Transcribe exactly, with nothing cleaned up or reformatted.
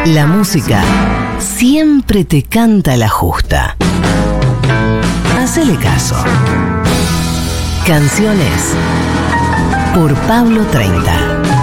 La música siempre te canta la justa. Hacele caso. Canciones por Pablo treinta.